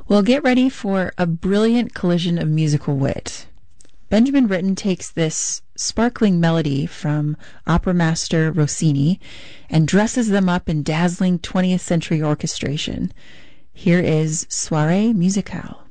Well, get ready for a brilliant collision of musical wit. Benjamin Britten takes this sparkling melody from opera master Rossini and dresses them up in dazzling 20th century orchestration. Here is Soirée Musicale.